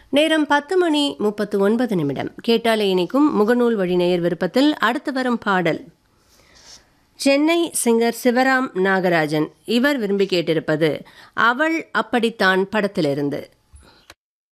நேரம் 10:39. கேட்டாலே இனிக்கும் முகநூல் வழி நேயர் விருப்பத்தில் அடுத்து வரும் பாடல் சென்னை சிங்கர் சிவராம் நாகராஜன் இவர் விரும்பி கேட்டிருப்பது அவள் அப்படித்தான் படத்திலிருந்து.